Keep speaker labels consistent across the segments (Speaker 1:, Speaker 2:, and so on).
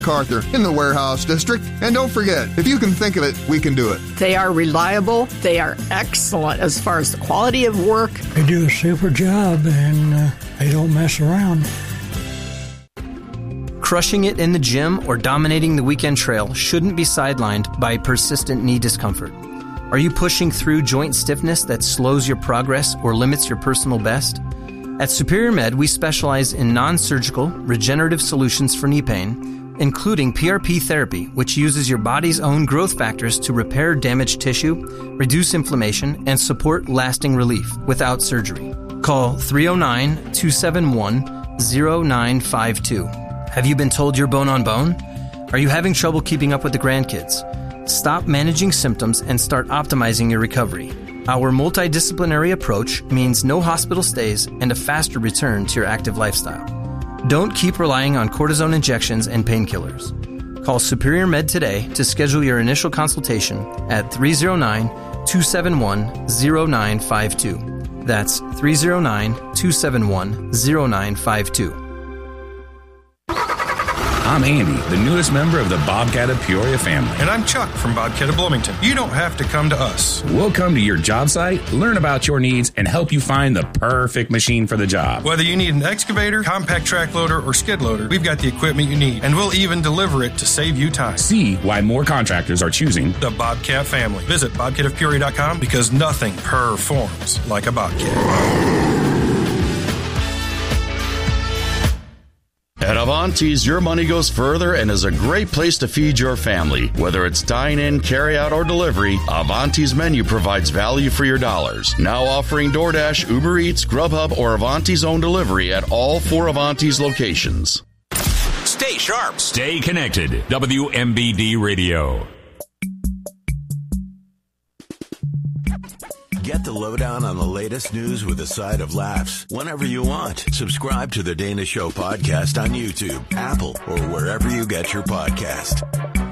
Speaker 1: MacArthur in the Warehouse District. And don't forget, if you can think of it, we can do it.
Speaker 2: They are reliable. They are excellent as far as the quality of work.
Speaker 3: They do a super job, and they don't mess around.
Speaker 4: Crushing it in the gym or dominating the weekend trail shouldn't be sidelined by persistent knee discomfort. Are you pushing through joint stiffness that slows your progress or limits your personal best? At Superior Med, we specialize in non-surgical, regenerative solutions for knee pain, including PRP therapy, which uses your body's own growth factors to repair damaged tissue, reduce inflammation, and support lasting relief without surgery. Call 309-271-0952. Have you been told you're bone on bone? Are you having trouble keeping up with the grandkids? Stop managing symptoms and start optimizing your recovery. Our multidisciplinary approach means no hospital stays and a faster return to your active lifestyle. Don't keep relying on cortisone injections and painkillers. Call Superior Med today to schedule your initial consultation at 309-271-0952. That's 309-271-0952.
Speaker 5: I'm Andy, the newest member of the Bobcat of Peoria family.
Speaker 6: And I'm Chuck from Bobcat of Bloomington. You don't have to come to us.
Speaker 5: We'll come to your job site, learn about your needs, and help you find the perfect machine for the job.
Speaker 6: Whether you need an excavator, compact track loader, or skid loader, we've got the equipment you need, and we'll even deliver it to save you time.
Speaker 5: See why more contractors are choosing
Speaker 6: the Bobcat family. Visit bobcatofpeoria.com because nothing performs like a Bobcat.
Speaker 7: At Avanti's, your money goes further and is a great place to feed your family. Whether it's dine-in, carry-out, or delivery, Avanti's menu provides value for your dollars. Now offering DoorDash, Uber Eats, Grubhub, or Avanti's own delivery at all 4 Avanti's locations.
Speaker 8: Stay sharp. Stay connected. WMBD Radio.
Speaker 9: Get the lowdown on the latest news with a side of laughs whenever you want. Subscribe to the Dana Show podcast on YouTube, Apple, or wherever you get your podcast.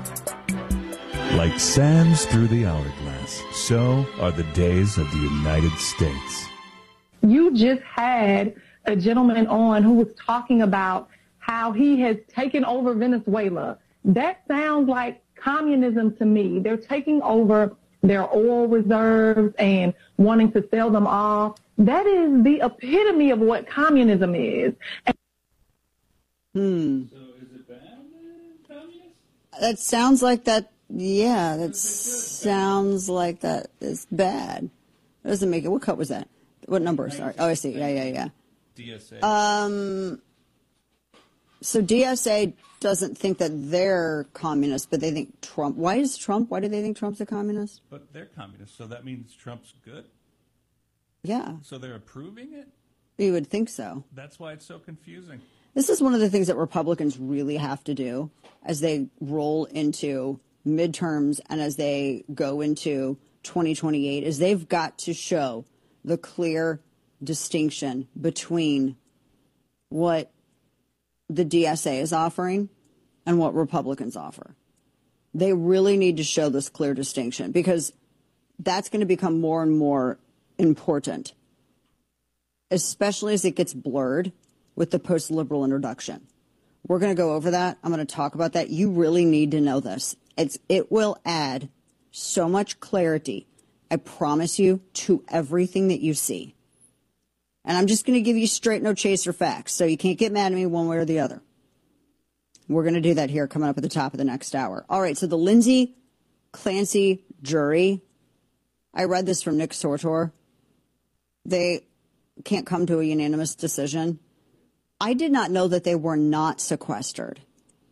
Speaker 10: Like sands through the hourglass, so are the days of the United States.
Speaker 11: You just had a gentleman on who was talking about how he has taken over Venezuela. That sounds like communism to me. They're taking over their oil reserves and wanting to sell them off. That is the epitome of what communism is.
Speaker 12: So is it bad, communist? That sounds like that. Yeah, that sounds like that is bad. It doesn't make it. What cut was that? What number? Sorry. Oh, I see. Yeah. DSA. So DSA doesn't think that they're communist, but they think Trump. Why do they think Trump's a communist?
Speaker 13: But they're communists, so that means Trump's good?
Speaker 12: Yeah.
Speaker 13: So they're approving it?
Speaker 12: You would think so.
Speaker 13: That's why it's so confusing.
Speaker 12: This is one of the things that Republicans really have to do as they roll into midterms and as they go into 2028 is they've got to show the clear distinction between what the DSA is offering and what Republicans offer. They really need to show this clear distinction because that's going to become more and more important, especially as it gets blurred with the post-liberal introduction. We're going to go over that. I'm going to talk about that. You really need to know this. It will add so much clarity, I promise you, to everything that you see. And I'm just going to give you straight, no chaser facts, so you can't get mad at me one way or the other. We're going to do that here coming up at the top of the next hour. All right, so the Lindsay Clancy jury, I read this from Nick Sortor. They can't come to a unanimous decision. I did not know that they were not sequestered.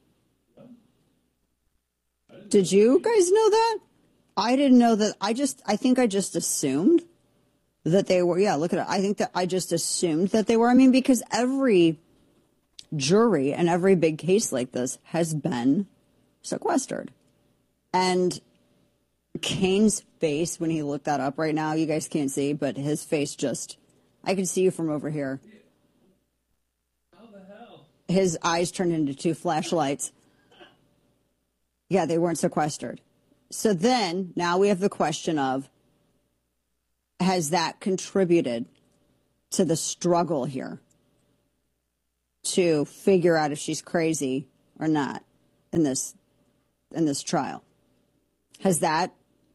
Speaker 12: Did you guys know that? I didn't know that. I think I just assumed that they were. Yeah, look at it. I think that I just assumed that they were. I mean, because every jury and every big case like this has been sequestered. And Kane's face when he looked that up right now, you guys can't see, but his face just, I can see you from over here. How the hell? His eyes turned into two flashlights. Yeah, they weren't sequestered. So then, now we have the question of, has that contributed to the struggle here to figure out if she's crazy or not? in this trial? Has that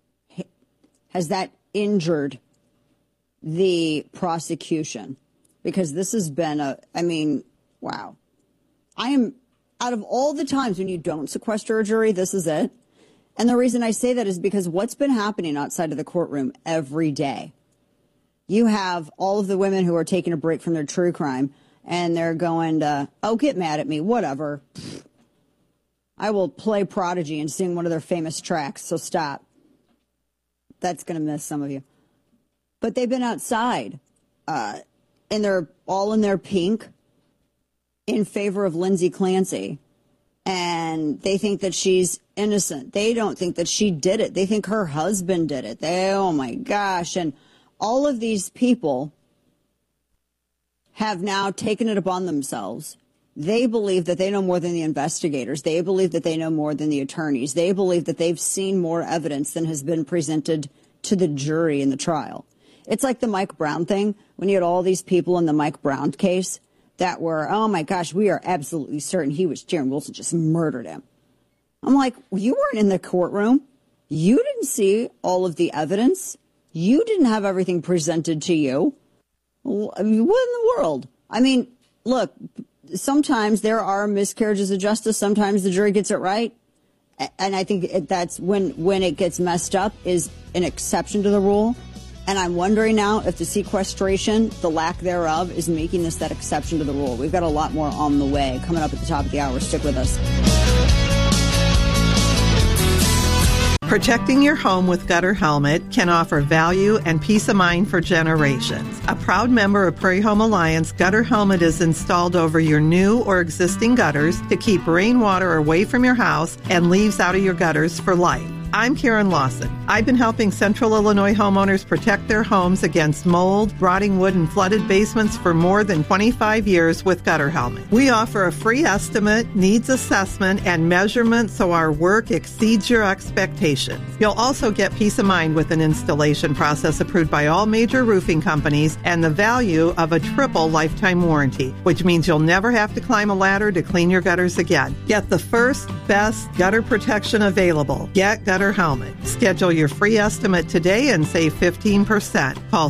Speaker 12: injured the prosecution? Because this has been wow. I am, out of all the times when you don't sequester a jury, this is it. And the reason I say that is because what's been happening outside of the courtroom every day. You have all of the women who are taking a break from their true crime, and they're going to, get mad at me, whatever. I will play Prodigy and sing one of their famous tracks, so stop. That's going to miss some of you. But they've been outside, and they're all in their pink in favor of Lindsay Clancy. And they think that she's innocent. They don't think that she did it. They think her husband did it. Oh, my gosh. And all of these people have now taken it upon themselves. They believe that they know more than the investigators. They believe that they know more than the attorneys. They believe that they've seen more evidence than has been presented to the jury in the trial. It's like the Mike Brown thing, when you had all these people in the Mike Brown case that were, oh my gosh, we are absolutely certain Darren Wilson just murdered him. I'm like, well, you weren't in the courtroom. You didn't see all of the evidence. You didn't have everything presented to you. What in the world? I mean, look, sometimes there are miscarriages of justice. Sometimes the jury gets it right. And I think that's when it gets messed up is an exception to the rule. And I'm wondering now if the sequestration, the lack thereof, is making this that exception to the rule. We've got a lot more on the way. Coming up at the top of the hour. Stick with us.
Speaker 14: Protecting your home with Gutter Helmet can offer value and peace of mind for generations. A proud member of Prairie Home Alliance, Gutter Helmet is installed over your new or existing gutters to keep rainwater away from your house and leaves out of your gutters for life. I'm Karen Lawson. I've been helping Central Illinois homeowners protect their homes against mold, rotting wood, and flooded basements for more than 25 years with Gutter Helmet. We offer a free estimate, needs assessment, and measurement so our work exceeds your expectations. You'll also get peace of mind with an installation process approved by all major roofing companies and the value of a triple lifetime warranty, which means you'll never have to climb a ladder to clean your gutters again. Get the first, best gutter protection available. Get Gutter Helmet. Schedule your free estimate today and save 15%. Call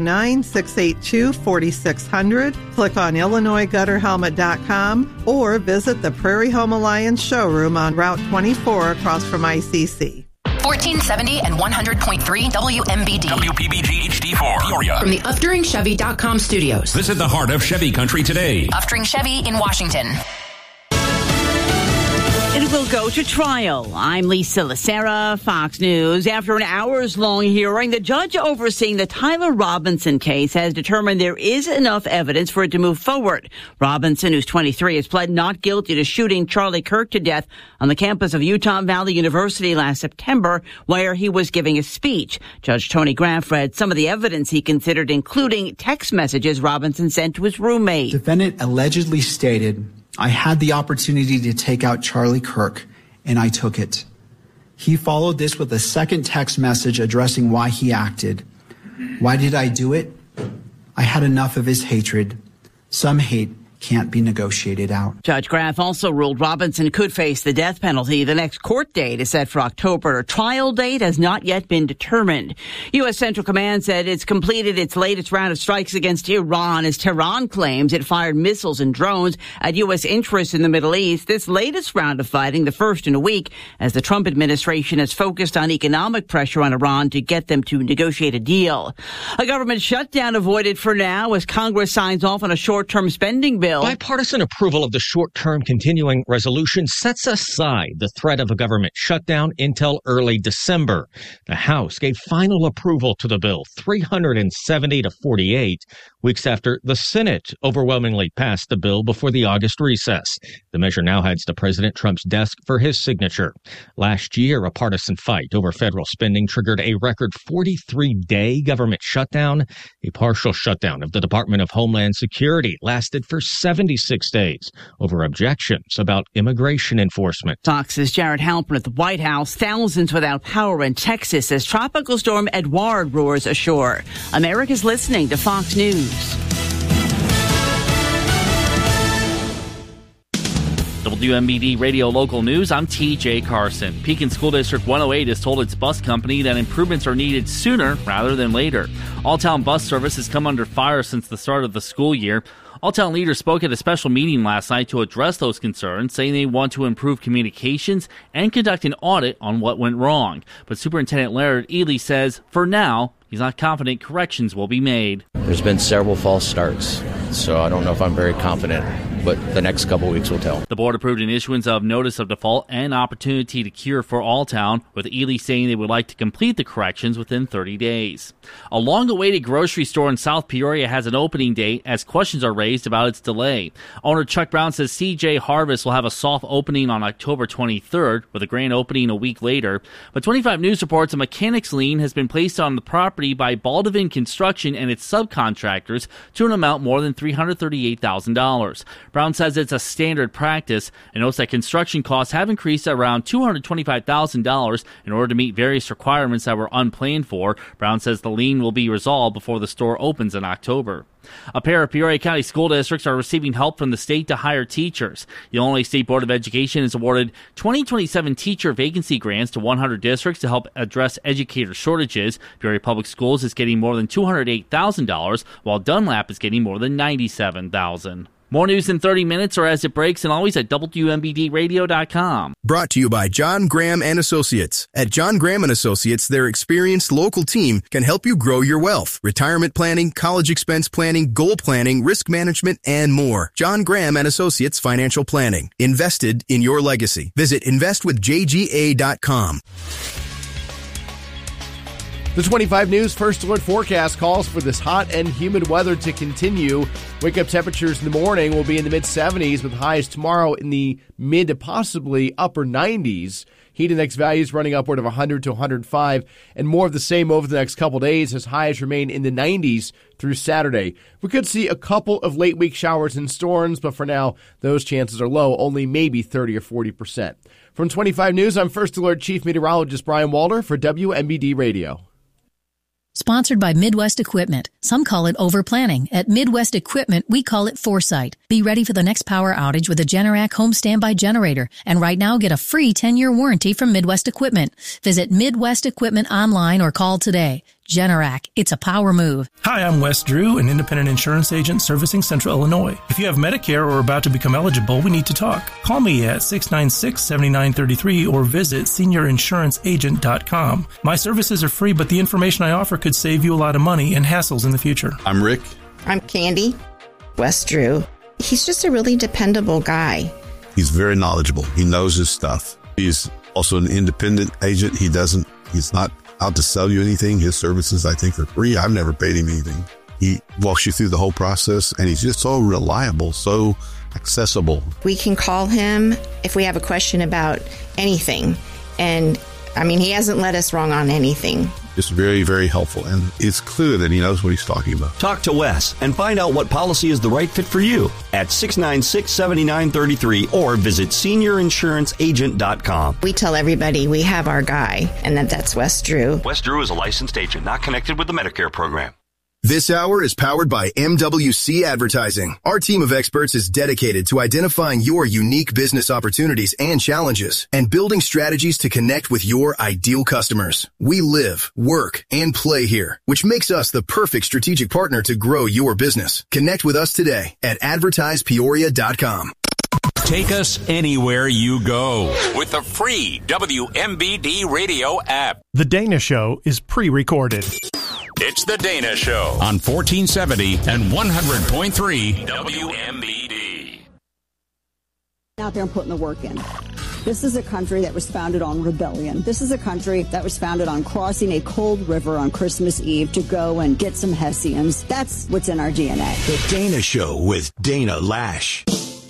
Speaker 14: 309-682-4600. Click on IllinoisGutterHelmet.com or visit the Prairie Home Alliance showroom on Route 24 across from ICC.
Speaker 15: 1470 and 100.3 WMBD.
Speaker 8: WPBG HD4, Peoria.
Speaker 15: From the UfDuringChevy.com studios.
Speaker 8: Visit the heart of Chevy country today.
Speaker 15: Ufdring Chevy in Washington.
Speaker 16: It will go to trial. I'm Lisa Lacera, Fox News. After an hours-long hearing, the judge overseeing the Tyler Robinson case has determined there is enough evidence for it to move forward. Robinson, who's 23, has pled not guilty to shooting Charlie Kirk to death on the campus of Utah Valley University last September, where he was giving a speech. Judge Tony Graff read some of the evidence he considered, including text messages Robinson sent to his roommate.
Speaker 17: Defendant allegedly stated, I had the opportunity to take out Charlie Kirk, and I took it. He followed this with a second text message addressing why he acted. Why did I do it? I had enough of his hatred. Some hate can't be negotiated out.
Speaker 16: Judge Graff also ruled Robinson could face the death penalty. The next court date is set for October. A trial date has not yet been determined. U.S. Central Command said it's completed its latest round of strikes against Iran as Tehran claims it fired missiles and drones at U.S. interests in the Middle East. This latest round of fighting, the first in a week, as the Trump administration has focused on economic pressure on Iran to get them to negotiate a deal. A government shutdown avoided for now as Congress signs off on a short-term spending bill.
Speaker 18: Bipartisan approval of the short-term continuing resolution sets aside the threat of a government shutdown until early December. The House gave final approval to the bill 370 to 48 weeks after the Senate overwhelmingly passed the bill before the August recess. The measure now heads to President Trump's desk for his signature. Last year, a partisan fight over federal spending triggered a record 43-day government shutdown. A partial shutdown of the Department of Homeland Security lasted for 76 days over objections about immigration enforcement.
Speaker 16: Fox's Jared Halpern at the White House. Thousands without power in Texas as Tropical Storm Edouard roars ashore. America's listening to Fox News.
Speaker 19: WMBD Radio Local News, I'm TJ Carson. Pekin School District 108 has told its bus company that improvements are needed sooner rather than later. All-town bus service has come under fire since the start of the school year. All-town leaders spoke at a special meeting last night to address those concerns, saying they want to improve communications and conduct an audit on what went wrong. But Superintendent Laird Ely says, for now, he's not confident corrections will be made.
Speaker 20: There's been several false starts, so I don't know if I'm very confident, but the next couple weeks will tell.
Speaker 19: The board approved an issuance of notice of default and opportunity to cure for Alltown, with Ely saying they would like to complete the corrections within 30 days. A long-awaited grocery store in South Peoria has an opening date as questions are raised about its delay. Owner Chuck Brown says CJ Harvest will have a soft opening on October 23rd, with a grand opening a week later. But 25 News reports a mechanics lien has been placed on the property by Baldwin Construction and its subcontractors to an amount more than $338,000. Brown says it's a standard practice and notes that construction costs have increased around $225,000 in order to meet various requirements that were unplanned for. Brown says the lien will be resolved before the store opens in October. A pair of Peoria County school districts are receiving help from the state to hire teachers. The Illinois State Board of Education has awarded 2027 teacher vacancy grants to 100 districts to help address educator shortages. Peoria Public Schools is getting more than $208,000, while Dunlap is getting more than $97,000. More news in 30 minutes or as it breaks, and always at WMBDradio.com.
Speaker 21: Brought to you by John Graham and Associates. At John Graham and Associates, their experienced local team can help you grow your wealth. Retirement planning, college expense planning, goal planning, risk management, and more. John Graham and Associates Financial Planning. Invested in your legacy. Visit investwithjga.com.
Speaker 22: The 25 News First Alert forecast calls for this hot and humid weather to continue. Wake-up temperatures in the morning will be in the mid-70s with highs tomorrow in the mid to possibly upper 90s. Heat index values running upward of 100 to 105, and more of the same over the next couple days as highs remain in the 90s through Saturday. We could see a couple of late-week showers and storms, but for now, those chances are low, only maybe 30 or 40%. From 25 News, I'm First Alert Chief Meteorologist Brian Walter for WMBD Radio.
Speaker 23: Sponsored by Midwest Equipment. Some call it overplanning. At Midwest Equipment, we call it foresight. Be ready for the next power outage with a Generac home standby generator. And right now, get a free 10-year warranty from Midwest Equipment. Visit Midwest Equipment online or call today. Generac, it's a power move.
Speaker 24: Hi, I'm Wes Drew, an independent insurance agent servicing Central Illinois. If you have Medicare or are about to become eligible, we need to talk. Call me at 696-7933 or visit seniorinsuranceagent.com. My services are free, but the information I offer could save you a lot of money and hassles in the future.
Speaker 25: I'm Rick.
Speaker 26: I'm Candy. Wes Drew. He's just a really dependable guy.
Speaker 25: He's very knowledgeable. He knows his stuff. He's also an independent agent. He's not out to sell you anything. His services, I think, are free. I've never paid him anything. He walks you through the whole process, and he's just so reliable, so accessible.
Speaker 26: We can call him if we have a question about anything. And, he hasn't led us wrong on anything.
Speaker 25: It's very, very helpful, and it's clear that he knows what he's talking about.
Speaker 27: Talk to Wes and find out what policy is the right fit for you at 696-7933 or visit seniorinsuranceagent.com.
Speaker 26: We tell everybody we have our guy, and that's Wes Drew.
Speaker 27: Wes Drew is a licensed agent not connected with the Medicare program.
Speaker 21: This hour is powered by MWC Advertising. Our team of experts is dedicated to identifying your unique business opportunities and challenges and building strategies to connect with your ideal customers. We live, work, and play here, which makes us the perfect strategic partner to grow your business. Connect with us today at advertisepeoria.com.
Speaker 8: Take us anywhere you go with the free WMBD Radio app.
Speaker 28: The Dana Show is pre-recorded.
Speaker 8: It's The Dana Show on 1470 and 100.3 WMBD.
Speaker 12: Out there and putting the work in. This is a country that was founded on rebellion. This is a country that was founded on crossing a cold river on Christmas Eve to go and get some Hessians. That's what's in our DNA.
Speaker 9: The Dana Show with Dana Lash.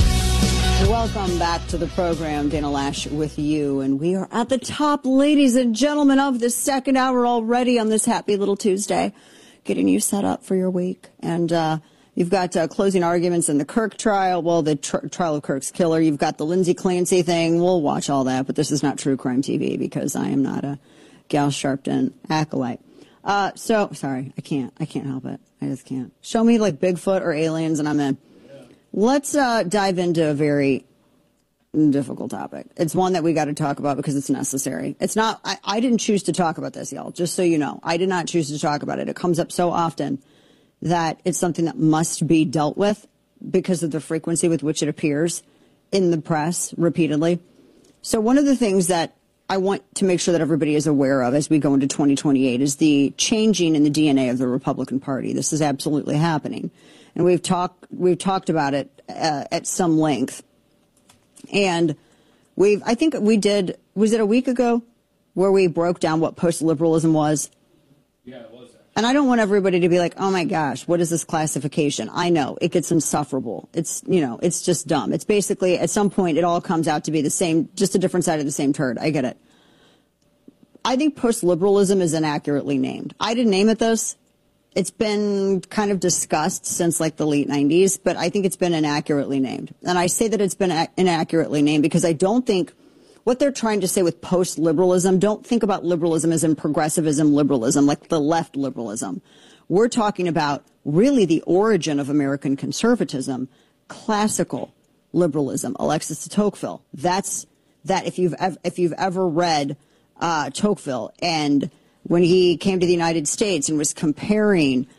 Speaker 12: Welcome back to the program, Dana Lash with you. And we are at the top, ladies and gentlemen, of the second hour already on this happy little Tuesday, getting you set up for your week. And you've got closing arguments in the Kirk trial. Well, the trial of Kirk's killer. You've got the Lindsay Clancy thing. We'll watch all that. But this is not true crime TV because I am not a Gal Sharpton acolyte. Sorry, I can't help it. I just can't. Show me like Bigfoot or aliens and I'm in. Let's dive into a very difficult topic. It's one that we got to talk about because it's necessary. It's not, I didn't choose to talk about this, y'all, just so you know. I did not choose to talk about it. It comes up so often that it's something that must be dealt with because of the frequency with which it appears in the press repeatedly. So one of the things that I want to make sure that everybody is aware of as we go into 2028 is the changing in the DNA of the Republican Party. This is absolutely happening. And we've talked about it at some length. And I think we did, was it a week ago where we broke down what post-liberalism was?
Speaker 13: Yeah, it was.
Speaker 12: And I don't want everybody to be like, oh my gosh, what is this classification? I know it gets insufferable. It's, it's just dumb. It's basically at some point it all comes out to be the same, just a different side of the same turd. I get it. I think post-liberalism is inaccurately named. I didn't name it this. It's been kind of discussed since like the late 90s, but I think it's been inaccurately named. And I say that it's been inaccurately named because I don't think what they're trying to say with post-liberalism, don't think about liberalism as in progressivism liberalism, like the left liberalism. We're talking about really the origin of American conservatism, classical liberalism. Alexis de Tocqueville. That's that. If you've ever read Tocqueville, and when he came to the United States and was comparing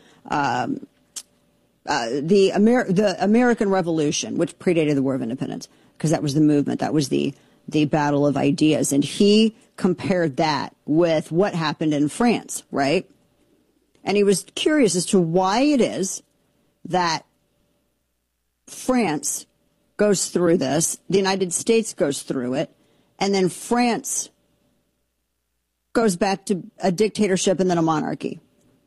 Speaker 12: the American Revolution, which predated the War of Independence, because that was the movement, that was the battle of ideas, and he compared that with what happened in France, right? And he was curious as to why it is that France goes through this, the United States goes through it, and then France goes back to a dictatorship and then a monarchy.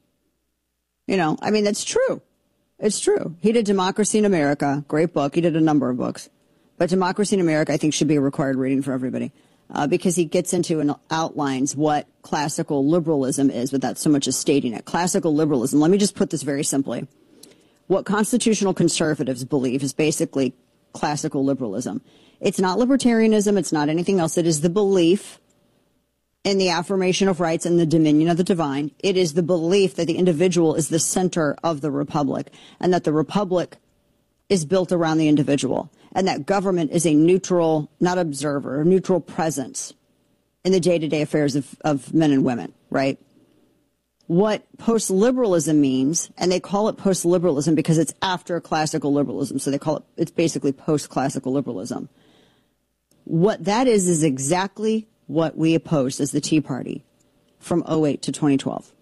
Speaker 12: That's true. It's true. He did Democracy in America, great book. He did a number of books. But Democracy in America, I think, should be a required reading for everybody because he gets into and outlines what classical liberalism is without so much as stating it. Classical liberalism, let me just put this very simply. What constitutional conservatives believe is basically classical liberalism. It's not libertarianism. It's not anything else. It is the belief in the affirmation of rights and the dominion of the divine. It is the belief that the individual is the center of the republic and that the republic is built around the individual and that government is a neutral, not observer, a neutral presence in the day-to-day affairs of men and women, right? What post-liberalism means, and they call it post-liberalism because it's after classical liberalism, so it's basically post-classical liberalism. What that is exactly what we opposed as the Tea Party from 2008 to 2012.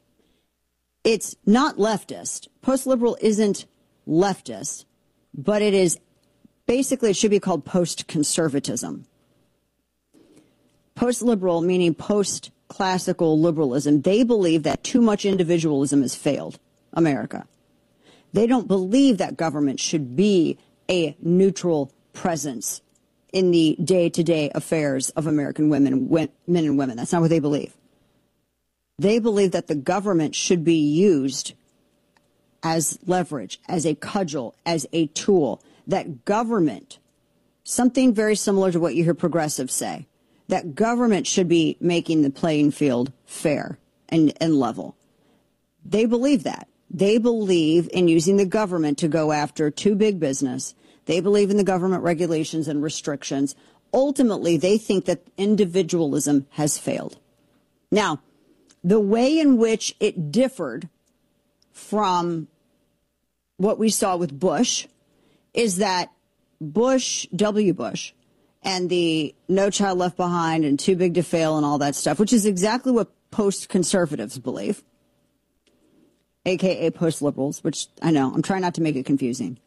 Speaker 12: It's not leftist. Post-liberal isn't leftist, but it is basically, it should be called post-conservatism. Post-liberal, meaning post-classical liberalism, they believe that too much individualism has failed America. They don't believe that government should be a neutral presence in the day-to-day affairs of American men and women. That's not what they believe. They believe that the government should be used as leverage, as a cudgel, as a tool. That government, something very similar to what you hear progressives say, that government should be making the playing field fair and level. They believe that. They believe in using the government to go after too big business. They believe in the government regulations and restrictions. Ultimately, they think that individualism has failed. Now, the way in which it differed from what we saw with Bush is that W. Bush, and the No Child Left Behind and Too Big to Fail and all that stuff, which is exactly what post-conservatives believe, a.k.a. post-liberals, which I know, I'm trying not to make it confusing.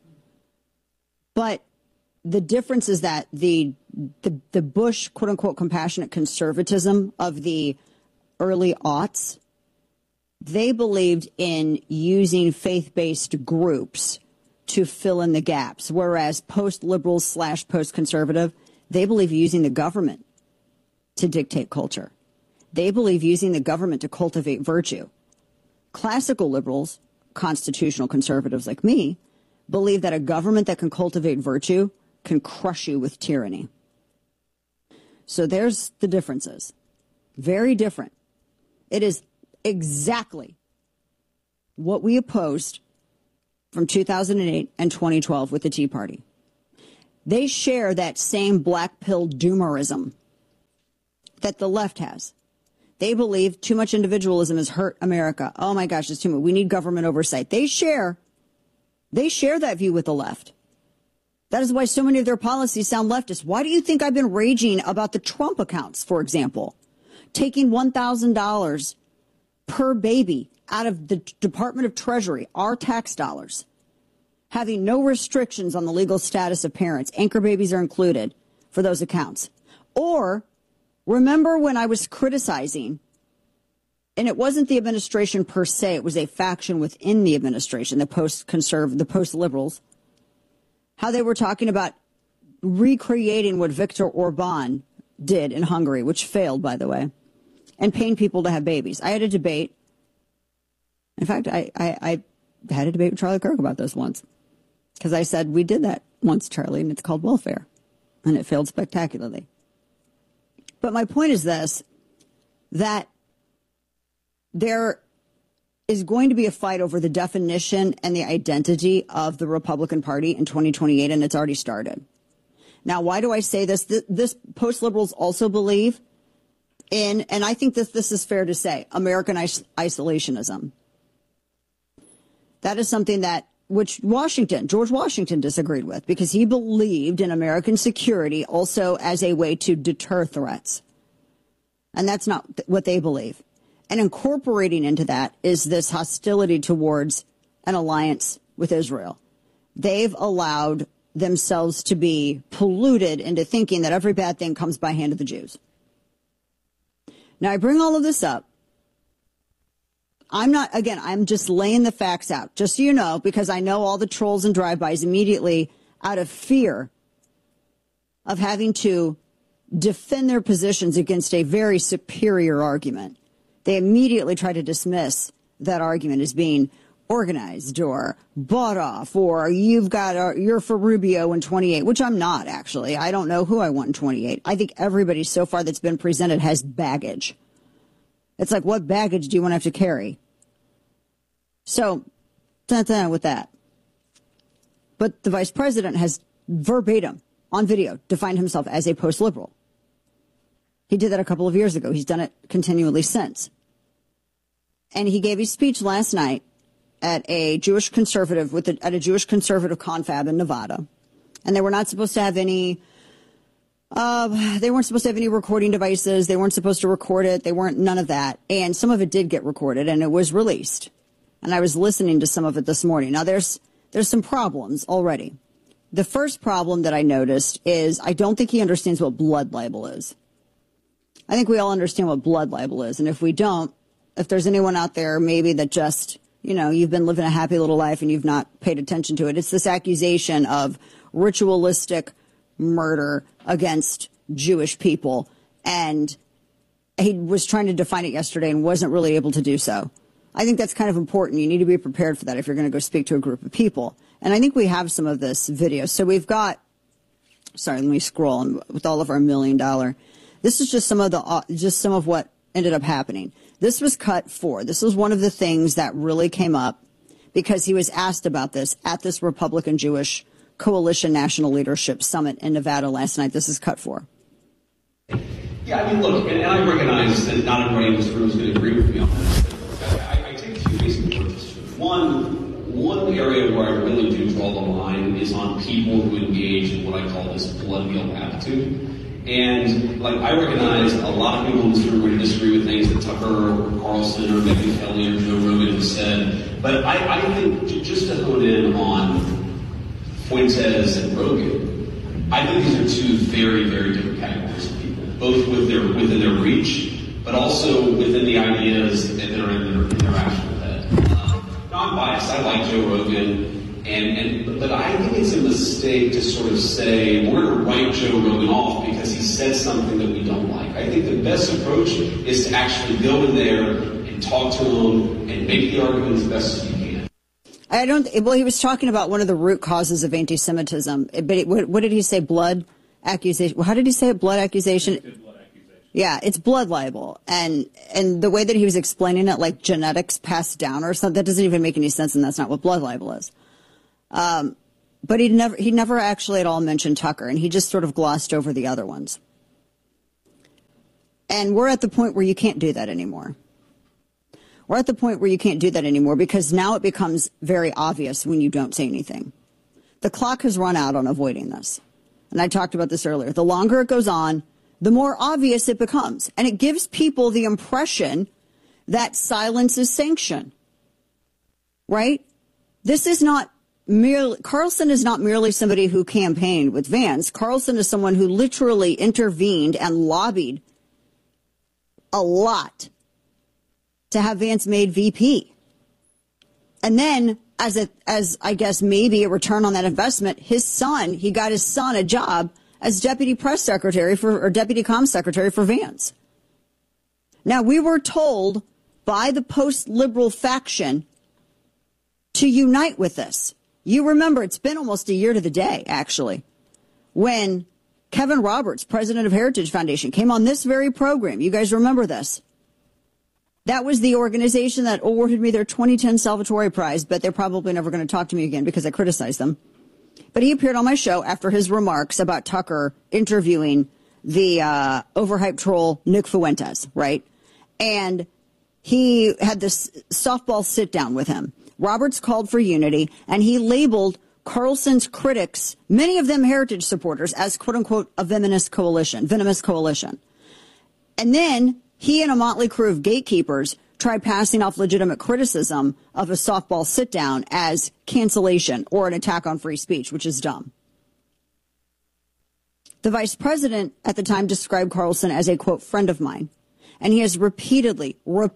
Speaker 12: But the difference is that the Bush, quote-unquote, compassionate conservatism of the early aughts, they believed in using faith-based groups to fill in the gaps, whereas post-liberals / post-conservative, they believe using the government to dictate culture. They believe using the government to cultivate virtue. Classical liberals, constitutional conservatives like me, believe that a government that can cultivate virtue can crush you with tyranny. So there's the differences. Very different. It is exactly what we opposed from 2008 and 2012 with the Tea Party. They share that same black pill doomerism that the left has. They believe too much individualism has hurt America. Oh my gosh, it's too much. We need government oversight. They share that view with the left. That is why so many of their policies sound leftist. Why do you think I've been raging about the Trump accounts, for example? Taking $1,000 per baby out of the Department of Treasury, our tax dollars. Having no restrictions on the legal status of parents. Anchor babies are included for those accounts. Or, remember when I was criticizing, and it wasn't the administration per se, it was a faction within the administration, the post-liberals, how they were talking about recreating what Viktor Orban did in Hungary, which failed, by the way, and paying people to have babies. I had a debate. In fact, I had a debate with Charlie Kirk about this once. Because I said, we did that once, Charlie, and it's called welfare. And it failed spectacularly. But my point is this, that there is going to be a fight over the definition and the identity of the Republican Party in 2028, and it's already started. Now, why do I say this? This post-liberals also believe in, and I think this is fair to say, American isolationism. That is something which George Washington disagreed with, because he believed in American security also as a way to deter threats. And that's not what they believe. And incorporating into that is this hostility towards an alliance with Israel. They've allowed themselves to be polluted into thinking that every bad thing comes by hand of the Jews. Now, I bring all of this up. I'm just laying the facts out, just so you know, because I know all the trolls and drive-bys immediately, out of fear of having to defend their positions against a very superior argument. They immediately try to dismiss that argument as being organized or bought off, or you're for Rubio in 28, which I'm not, actually. I don't know who I want in 28. I think everybody so far that's been presented has baggage. It's like, what baggage do you want to have to carry? So, with that. But the vice president has verbatim, on video, defined himself as a post-liberal. He did that a couple of years ago. He's done it continually since. And he gave his speech last night at a Jewish conservative, at a Jewish conservative confab in Nevada. And they were not supposed to have any... they weren't supposed to have any recording devices. They weren't supposed to record it. None of that. And some of it did get recorded, and it was released. And I was listening to some of it this morning. Now, there's some problems already. The first problem that I noticed is I don't think he understands what blood libel is. I think we all understand what blood libel is. And if we don't, if there's anyone out there maybe that just, you've been living a happy little life and you've not paid attention to it, it's this accusation of ritualistic murder against Jewish people. And he was trying to define it yesterday and wasn't really able to do so. I think that's kind of important. You need to be prepared for that if you're going to go speak to a group of people. And I think we have some of this video. So we've got, let me scroll with all of our $1 million. This is just some of what ended up happening. This was cut 4. This was one of the things that really came up because he was asked about this at this Republican Jewish Coalition National Leadership Summit in Nevada last night. This is cut 4.
Speaker 1: Yeah, look, and I recognize that not everybody in this room is going to agree with me on this. I take 2 basic points. One area where I really do draw the line is on people who engage in what I call this blood guilt attitude. And I recognize a lot of people in this room are going to disagree with things that Tucker or Carlson or Megyn Kelly or Joe Rogan have said. But I think just to hone in on Fuentes and Rogan, I think these are 2 very, very different categories of people, both within their reach, but also within the ideas that are in their actual head. Now, I'm biased. I like Joe Rogan. But I think it's a mistake to sort of say, we're going to write Joe Rogan off because he said something that we don't like. I think the best approach is to actually go in there and talk to him and make the argument as best as you can.
Speaker 12: He was talking about one of the root causes of anti-Semitism. But what did he say? Blood accusation. How did he say it? Blood accusation? Yeah, it's blood libel. And the way that he was explaining it, like genetics passed down or something, that doesn't even make any sense, and that's not what blood libel is. But he never actually at all mentioned Tucker, and he just sort of glossed over the other ones. And we're at the point where you can't do that anymore. We're at the point where you can't do that anymore because now it becomes very obvious when you don't say anything. The clock has run out on avoiding this. And I talked about this earlier. The longer it goes on, the more obvious it becomes. And it gives people the impression that silence is sanction. Right? This is not merely, Carlson is not merely somebody who campaigned with Vance. Carlson is someone who literally intervened and lobbied a lot to have Vance made VP. And then, as I guess maybe a return on that investment, he got his son a job as deputy press secretary or deputy comms secretary for Vance. Now, we were told by the post-liberal faction to unite with this. You remember, it's been almost a year to the day, actually, when Kevin Roberts, president of Heritage Foundation, came on this very program. You guys remember this? That was the organization that awarded me their 2010 Salvatore Prize, but they're probably never going to talk to me again because I criticized them. But he appeared on my show after his remarks about Tucker interviewing the overhyped troll Nick Fuentes, right? And he had this softball sit down with him. Roberts called for unity, and he labeled Carlson's critics, many of them heritage supporters, as quote-unquote a venomous coalition. And then he and a motley crew of gatekeepers tried passing off legitimate criticism of a softball sit-down as cancellation or an attack on free speech, which is dumb. The vice president at the time described Carlson as a, quote, friend of mine, and he has repeatedly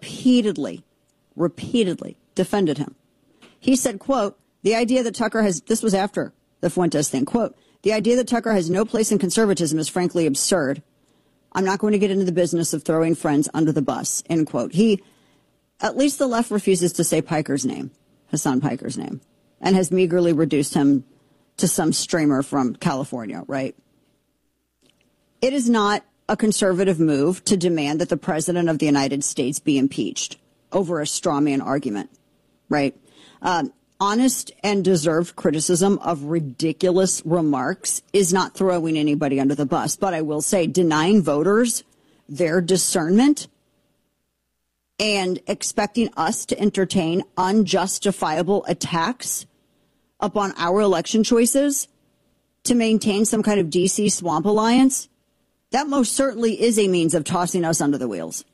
Speaker 12: defended him. He said, quote, the idea that Tucker has, this was after the Fuentes thing, quote, the idea that Tucker has no place in conservatism is frankly absurd. I'm not going to get into the business of throwing friends under the bus, end quote. At least the left refuses to say Piker's name, Hassan Piker's name, and has meagerly reduced him to some streamer from California, right? It is not a conservative move to demand that the president of the United States be impeached over a straw man argument, right? Honest and deserved criticism of ridiculous remarks is not throwing anybody under the bus. But I will say denying voters their discernment and expecting us to entertain unjustifiable attacks upon our election choices to maintain some kind of D.C. swamp alliance, that most certainly is a means of tossing us under the wheels.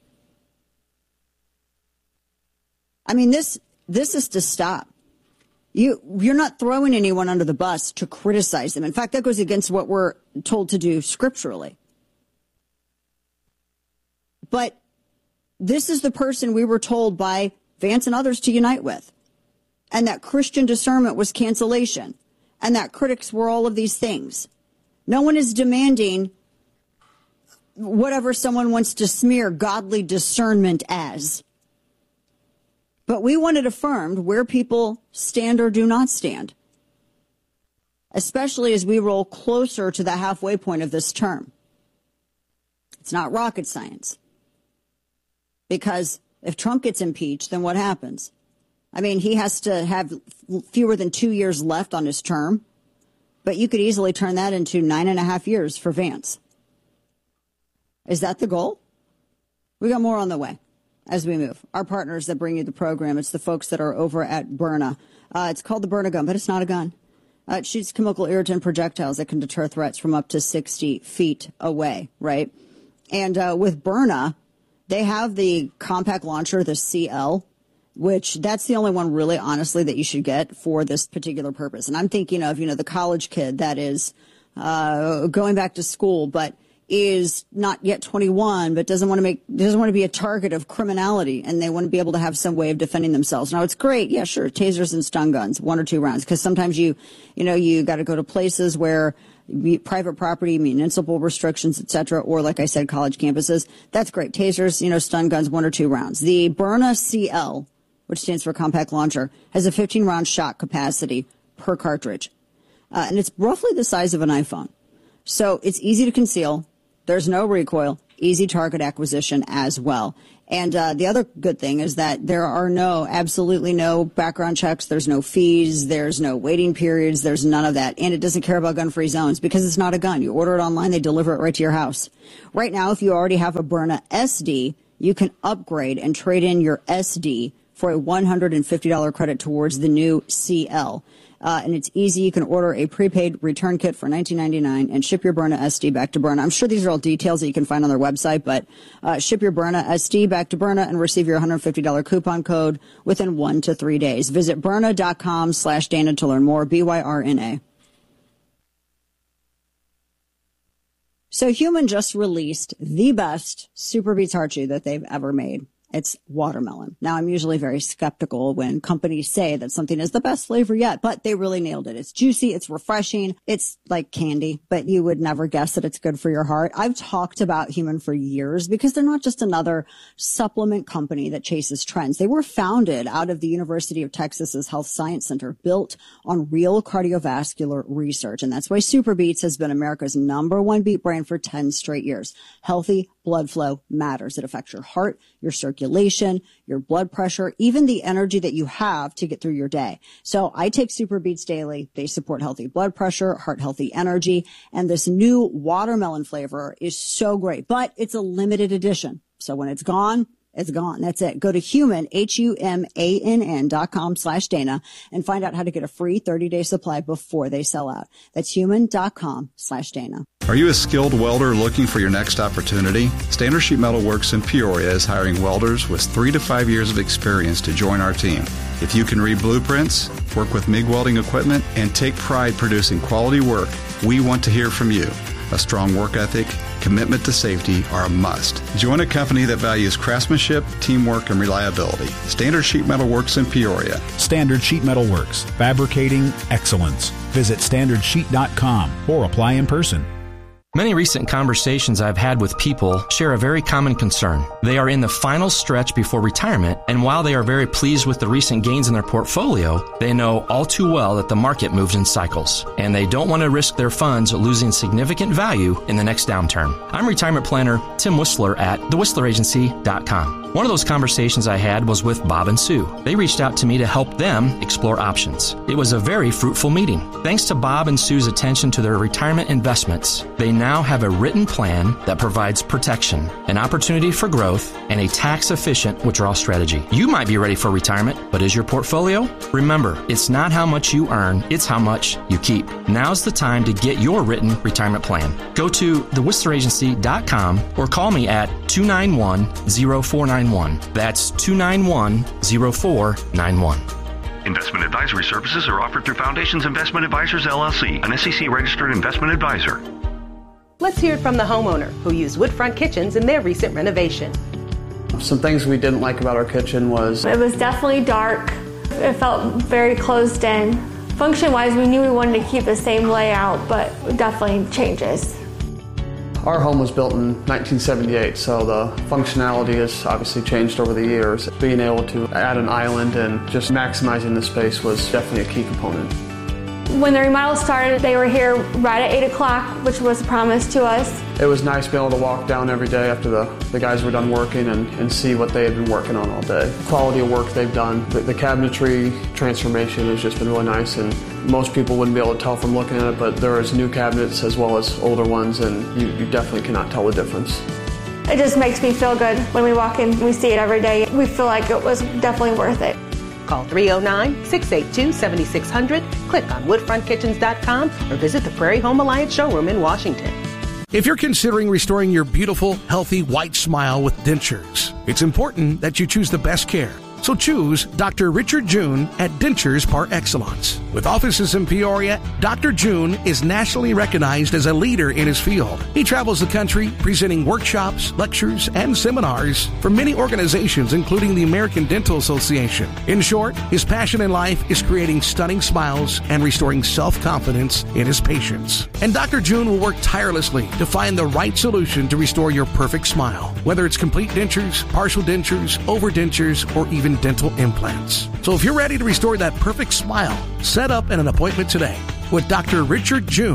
Speaker 12: I mean, this is to stop. You're not throwing anyone under the bus to criticize them. In fact, that goes against what we're told to do scripturally. But this is the person we were told by Vance and others to unite with. And that Christian discernment was cancellation. And that critics were all of these things. No one is demanding whatever someone wants to smear godly discernment as. But we want it affirmed where people stand or do not stand, especially as we roll closer to the halfway point of this term. It's not rocket science. Because if Trump gets impeached, then what happens? I mean, he has to have fewer than 2 years left on his term, but you could easily turn that into 9.5 years for Vance. Is that the goal? We got more on the way as we move. Our partners that bring you the program, it's the folks that are over at Byrna. It's called the Byrna gun, but it's not a gun. It shoots chemical irritant projectiles that can deter threats from up to 60 feet away, right? And with Byrna, they have the compact launcher, the CL, which that's the only one really, honestly, that you should get for this particular purpose. And I'm thinking of, the college kid that is going back to school, but is not yet 21, but doesn't want to be a target of criminality, and they want to be able to have some way of defending themselves. Now, it's great. Yeah, sure. Tasers and stun guns, 1 or 2 rounds, because sometimes you got to go to places where private property, municipal restrictions, etc., or like I said, college campuses. That's great. Tasers, stun guns, 1 or 2 rounds. The Byrna CL, which stands for compact launcher, has a 15-round shot capacity per cartridge. And it's roughly the size of an iPhone. So it's easy to conceal. There's no recoil. easy target acquisition as well. And the other good thing is that there are absolutely no background checks. There's no fees. There's no waiting periods. There's none of that. And it doesn't care about gun-free zones because it's not a gun. You order it online, they deliver it right to your house. Right now, if you already have a Byrna SD, you can upgrade and trade in your SD for a $150 credit towards the new CL. And it's easy. You can order a prepaid return kit for $19.99 and ship your Byrna SD back to Byrna. I'm sure these are all details that you can find on their website, but ship your Byrna SD back to Byrna and receive your $150 coupon code within 1 to 3 days. Visit Byrna.com/Dana to learn more. BYRNA. So Human just released the best Super Beets Heart Chew that they've ever made. It's watermelon. Now, I'm usually very skeptical when companies say that something is the best flavor yet, but they really nailed it. It's juicy. It's refreshing. It's like candy, but you would never guess that it's good for your heart. I've talked about Human for years because they're not just another supplement company that chases trends. They were founded out of the University of Texas's Health Science Center, built on real cardiovascular research. And that's why Super Beets has been America's #1 beet brand for 10 straight years. Healthy blood flow matters. It affects your heart, your circulation, your blood pressure, even the energy that you have to get through your day. So I take Super Beets daily. They support healthy blood pressure, heart healthy energy, and this new watermelon flavor is so great, but it's a limited edition. So when it's gone, it's gone. That's it. Go to humann.com/Dana and find out how to get a free 30-day supply before they sell out. That's human.com/Dana.
Speaker 2: Are you a skilled welder looking for your next opportunity? Standard Sheet Metal Works in Peoria is hiring welders with 3 to 5 years of experience to join our team. If you can read blueprints, work with MIG welding equipment, and take pride producing quality work, we want to hear from you. A strong work ethic, commitment to safety are a must. Join a company that values craftsmanship, teamwork, and reliability. Standard Sheet Metal Works in Peoria.
Speaker 3: Standard Sheet Metal Works, fabricating excellence. Visit standardsheet.com or apply in person.
Speaker 4: Many recent conversations I've had with people share a very common concern. They are in the final stretch before retirement, and while they are very pleased with the recent gains in their portfolio, they know all too well that the market moves in cycles, and they don't want to risk their funds losing significant value in the next downturn. I'm retirement planner Tim Whistler at thewhistleragency.com. One of those conversations I had was with Bob and Sue. They reached out to me to help them explore options. It was a very fruitful meeting. Thanks to Bob and Sue's attention to their retirement investments, they now have a written plan that provides protection, an opportunity for growth, and a tax-efficient withdrawal strategy. You might be ready for retirement, but is your portfolio? Remember, it's not how much you earn, it's how much you keep. Now's the time to get your written retirement plan. Go to thewhistleragency.com or call me at 291-0491. That's 291-0491.
Speaker 5: Investment advisory services are offered through Foundations Investment Advisors, LLC, an SEC-registered investment advisor.
Speaker 6: Let's hear it from the homeowner who used Woodfront Kitchens in their recent renovation.
Speaker 7: Some things we didn't like about our kitchen was...
Speaker 10: It was definitely dark. It felt very closed in. Function-wise, we knew we wanted to keep the same layout, but definitely changes.
Speaker 7: Our home was built in 1978, so the functionality has obviously changed over the years. Being able to add an island and just maximizing the space was definitely a key component.
Speaker 10: When the remodel started, they were here right at 8 o'clock, which was a promise to us.
Speaker 7: It was nice being able to walk down every day after the guys were done working and see what they had been working on all day. The quality of work they've done. The cabinetry transformation has just been really nice, and most people wouldn't be able to tell from looking at it, but there is new cabinets as well as older ones, and you definitely cannot tell the difference.
Speaker 10: It just makes me feel good when we walk in. We see it every day. We feel like it was definitely worth it.
Speaker 6: Call 309-682-7600, click on woodfrontkitchens.com, or visit the Prairie Home Alliance showroom in Washington.
Speaker 11: If you're considering restoring your beautiful, healthy, white smile with dentures, it's important that you choose the best care. So choose Dr. Richard June at Dentures Par Excellence. With offices in Peoria, Dr. June is nationally recognized as a leader in his field. He travels the country presenting workshops, lectures, and seminars for many organizations, including the American Dental Association. In short, his passion in life is creating stunning smiles and restoring self-confidence in his patients. And Dr. June will work tirelessly to find the right solution to restore your perfect smile, whether it's complete dentures, partial dentures, overdentures, or even dental implants. So if you're ready to restore that perfect smile, set up an appointment today with Dr. Richard June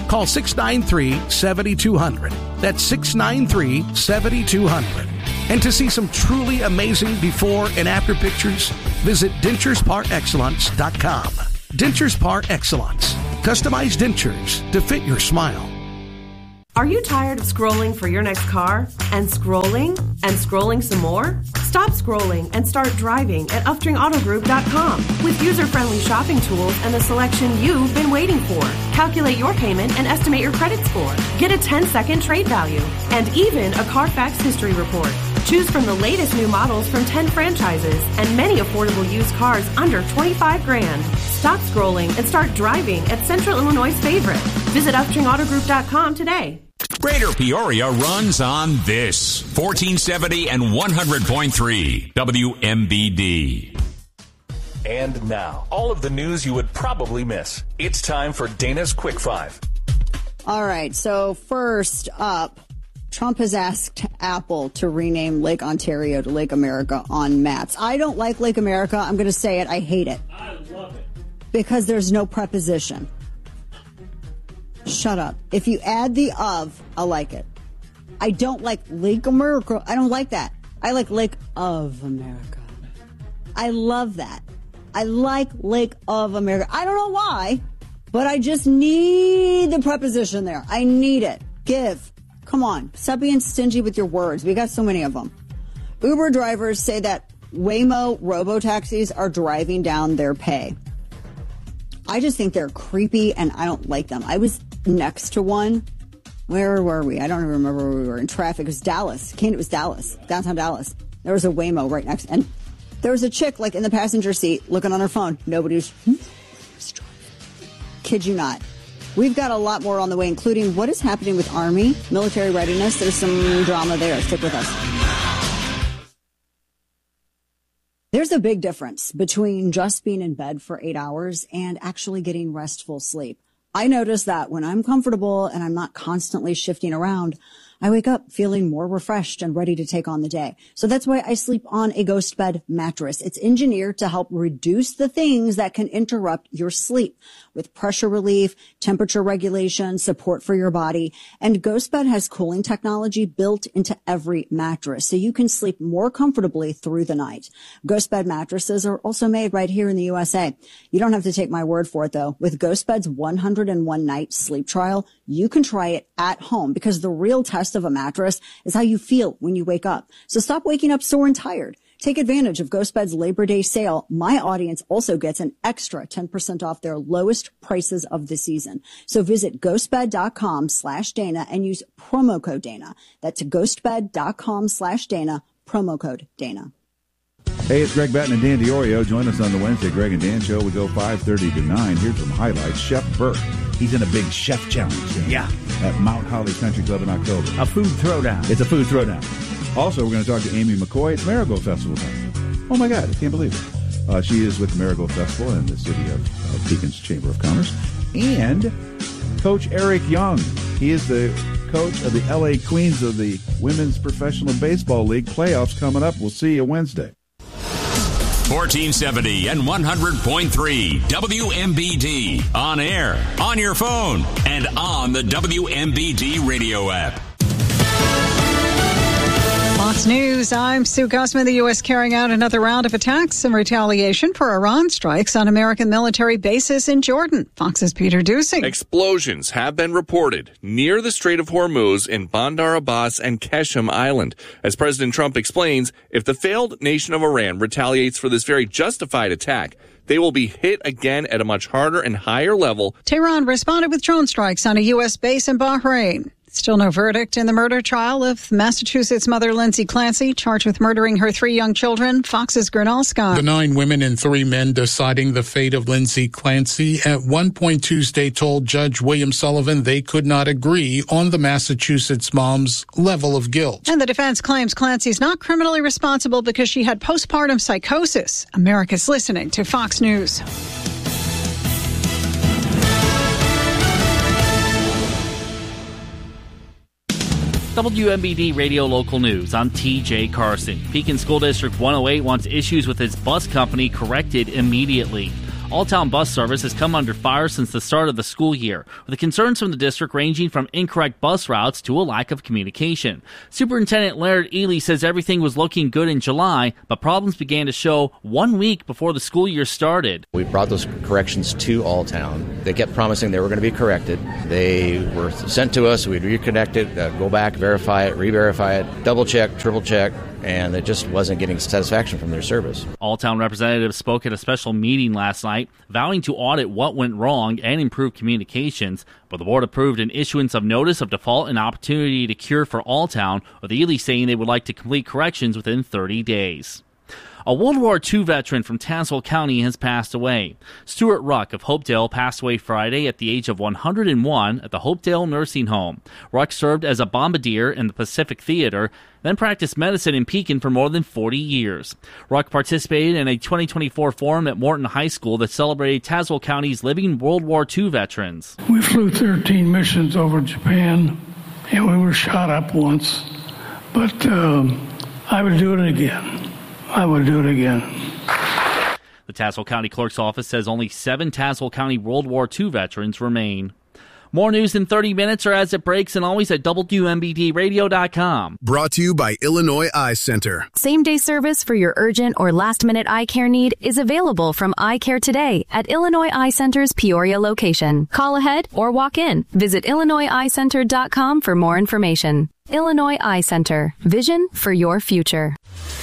Speaker 11: Call 693-7200. That's 693-7200. And to see some truly amazing before and after pictures, visit DenturesParExcellence.com. Dentures Par Excellence. Customized dentures to fit your smile.
Speaker 14: Are you tired of scrolling for your next car? And scrolling some more? Stop scrolling and start driving at UftingAutoGroup.com with user-friendly shopping tools and the selection you've been waiting for. Calculate your payment and estimate your credit score. Get a 10-second trade value and even a Carfax history report. Choose from the latest new models from 10 franchises and many affordable used cars under $25,000. Stop scrolling and start driving at Central Illinois' favorite. Visit UftingAutoGroup.com today.
Speaker 8: Greater Peoria runs on this 1470 and 100.3 WMBD.
Speaker 15: And now, all of the news you would probably miss. It's time for Dana's Quick Five.
Speaker 12: All right, so first up, Trump has asked Apple to rename Lake Ontario to Lake America on maps. I don't like Lake America. I'm going to say it. I hate it.
Speaker 13: I love it.
Speaker 12: Because there's no preposition. Shut up. If you add the of, I like it. I don't like Lake America. I don't like that. I like Lake of America. I love that. I like Lake of America. I don't know why, but I just need the preposition there. I need it. Give. Come on. Stop being stingy with your words. We got so many of them. Uber drivers say that Waymo robo-taxis are driving down their pay. I just think they're creepy and I don't like them. I was next to one. Where were we? I don't even remember where we were. In traffic. It was Dallas. It was Dallas. Downtown Dallas. There was a Waymo right next. And there was a chick like in the passenger seat looking on her phone. Nobody was kid you not. We've got a lot more on the way, including what is happening with Army, military readiness. There's some drama there. Stick with us. There's a big difference between just being in bed for 8 hours and actually getting restful sleep. I notice that when I'm comfortable and I'm not constantly shifting around, I wake up feeling more refreshed and ready to take on the day. So that's why I sleep on a Ghost Bed mattress. It's engineered to help reduce the things that can interrupt your sleep with pressure relief, temperature regulation, support for your body. And Ghost Bed has cooling technology built into every mattress, so you can sleep more comfortably through the night. Ghost Bed mattresses are also made right here in the USA. You don't have to take my word for it, though. With Ghost Bed's 101 night sleep trial, you can try it at home because the real test of a mattress is how you feel when you wake up. So stop waking up sore and tired. Take advantage of GhostBed's Labor Day sale. My audience also gets an extra 10% off their lowest prices of the season. So visit ghostbed.com/Dana and use promo code Dana. That's ghostbed.com/Dana, promo code Dana.
Speaker 16: Hey, it's Greg Batten and Dan DiOrio. Join us on the Wednesday Greg and Dan Show. We go 5:30 to 9. Here's some highlights. Chef Burke. He's in a big chef challenge game.
Speaker 17: Yeah.
Speaker 16: At Mount Holly Country Club in October.
Speaker 17: A food throwdown.
Speaker 16: It's a food throwdown. Also, we're going to talk to Amy McCoy. It's Marigold Festival time. Oh, my God. I can't believe it. She is with the Marigold Festival in the city of Pekin's Chamber of Commerce. And Coach Eric Young. He is the coach of the L.A. Queens of the Women's Professional Baseball League. Playoffs coming up. We'll see you Wednesday.
Speaker 8: 1470 and 100.3 WMBD. On air, on your phone, and on the WMBD radio app.
Speaker 18: Fox News, I'm Sue Gusman. The U.S. carrying out another round of attacks in retaliation for Iran strikes on American military bases in Jordan. Fox's Peter Dusing.
Speaker 19: Explosions have been reported near the Strait of Hormuz in Bandar Abbas and Qeshm Island. As President Trump explains, if the failed nation of Iran retaliates for this very justified attack, they will be hit again at a much harder and higher level.
Speaker 18: Tehran responded with drone strikes on a U.S. base in Bahrain. Still no verdict in the murder trial of Massachusetts mother Lindsay Clancy, charged with murdering her 3 young children. Fox's Gernal Scott.
Speaker 20: The 9 women and 3 men deciding the fate of Lindsay Clancy at one point Tuesday told Judge William Sullivan they could not agree on the Massachusetts mom's level of guilt.
Speaker 18: And the defense claims Clancy's not criminally responsible because she had postpartum psychosis. America's listening to Fox News.
Speaker 22: WMBD Radio Local News. I'm TJ Carson. Pekin School District 108 wants issues with its bus company corrected immediately. All-Town bus service has come under fire since the start of the school year, with the concerns from the district ranging from incorrect bus routes to a lack of communication. Superintendent Laird Ely says everything was looking good in July, but problems began to show 1 week before the school year started.
Speaker 17: We brought those corrections to All-Town. They kept promising they were going to be corrected. They were sent to us. We'd reconnect it, go back, verify it, re-verify it, double-check, triple-check, and it just wasn't getting satisfaction from their service.
Speaker 22: All-Town representatives spoke at a special meeting last night, vowing to audit what went wrong and improve communications, but the board approved an issuance of notice of default and opportunity to cure for All-Town, with Ely saying they would like to complete corrections within 30 days. A World War II veteran from Tazewell County has passed away. Stuart Ruck of Hopedale passed away Friday at the age of 101 at the Hopedale Nursing Home. Ruck served as a bombardier in the Pacific Theater, then practiced medicine in Pekin for more than 40 years. Ruck participated in a 2024 forum at Morton High School that celebrated Tazewell County's living World War II veterans.
Speaker 21: We flew 13 missions over Japan, and we were shot up once, but I would do it again. I would do it again.
Speaker 22: The Tazewell County Clerk's Office says only 7 Tazewell County World War II veterans remain. More news in 30 minutes or as it breaks, and always at WMBDradio.com.
Speaker 23: Brought to you by Illinois Eye Center.
Speaker 24: Same-day service for your urgent or last-minute eye care need is available from Eye Care Today at Illinois Eye Center's Peoria location. Call ahead or walk in. Visit IllinoisEyeCenter.com for more information. Illinois Eye Center. Vision for your future.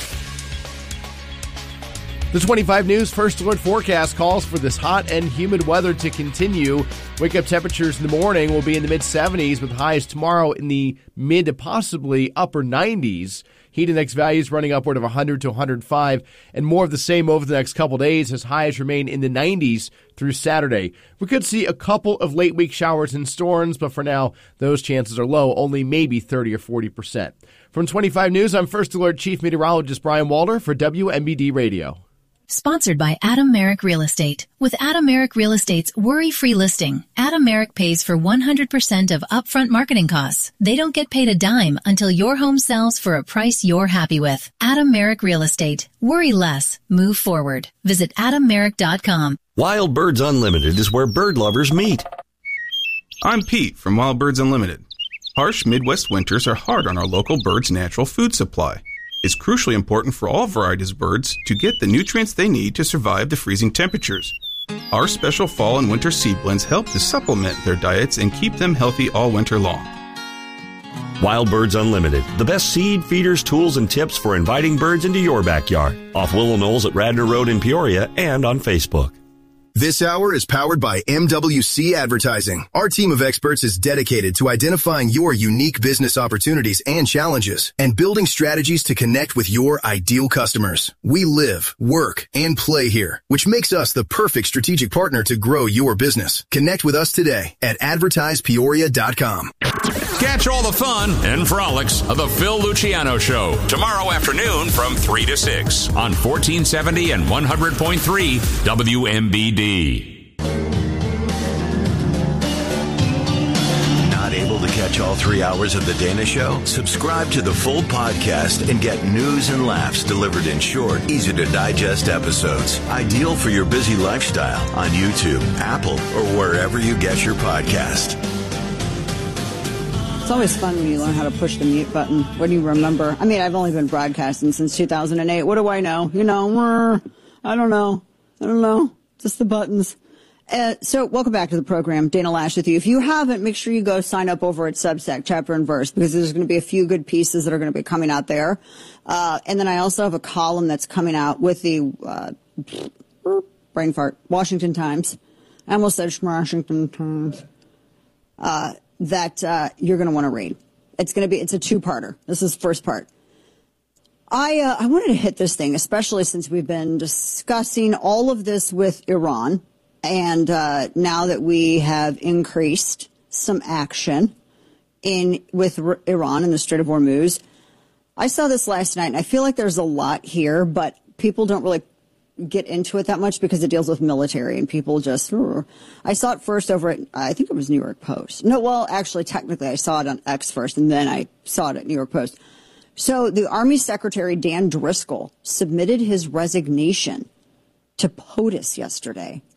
Speaker 25: The 25 News First Alert forecast calls for this hot and humid weather to continue. Wake-up temperatures in the morning will be in the mid-70s with highs tomorrow in the mid to possibly upper 90s. Heat index values running upward of 100 to 105, and more of the same over the next couple days as highs remain in the 90s through Saturday. We could see a couple of late-week showers and storms, but for now, those chances are low, only maybe 30 or 40%. From 25 News, I'm First Alert Chief Meteorologist Brian Walter for WMBD Radio.
Speaker 26: Sponsored by Adam Merrick Real Estate. With Adam Merrick Real Estate's worry-free listing, Adam Merrick pays for 100% of upfront marketing costs. They don't get paid a dime until your home sells for a price you're happy with. Adam Merrick Real Estate. Worry less. Move forward. Visit AdamMerrick.com.
Speaker 27: Wild Birds Unlimited is where bird lovers meet.
Speaker 28: I'm Pete from Wild Birds Unlimited. Harsh Midwest winters are hard on our local birds' natural food supply. It's crucially important for all varieties of birds to get the nutrients they need to survive the freezing temperatures. Our special fall and winter seed blends help to supplement their diets and keep them healthy all winter long.
Speaker 27: Wild Birds Unlimited, the best seed, feeders, tools, and tips for inviting birds into your backyard. Off Willow Knolls at Radnor Road in Peoria and on Facebook.
Speaker 23: This hour is powered by MWC Advertising. Our team of experts is dedicated to identifying your unique business opportunities and challenges and building strategies to connect with your ideal customers. We live, work, and play here, which makes us the perfect strategic partner to grow your business. Connect with us today at advertisepeoria.com.
Speaker 8: Catch all the fun and frolics of the Phil Luciano Show tomorrow afternoon from 3 to 6 on 1470 and 100.3 WMBD.
Speaker 9: Not able to catch all 3 hours of The Dana Show? Subscribe to the full podcast and get news and laughs delivered in short, easy-to-digest episodes. Ideal for your busy lifestyle on YouTube, Apple, or wherever you get your podcast.
Speaker 12: It's always fun when you learn how to push the mute button, when you remember. I mean, I've only been broadcasting since 2008. What do I know? I don't know. Just the buttons. So welcome back to the program. Dana Loesch with you. If you haven't, make sure you go sign up over at Substack, Chapter and Verse, because there's going to be a few good pieces that are going to be coming out there. And then I also have a column that's coming out with the brain fart, Washington Times. I almost said Washington Times. That you're going to want to read. It's a two-parter. This is the first part. I wanted to hit this thing, especially since we've been discussing all of this with Iran, and now that we have increased some action with Iran in the Strait of Hormuz. I saw this last night, and I feel like there's a lot here, but people don't really get into it that much because it deals with military, and people just... I saw it first over at, I think it was New York Post. No, well, actually, technically, I saw it on X first, and then I saw it at New York Post. So the Army Secretary Dan Driscoll submitted his resignation to POTUS yesterday.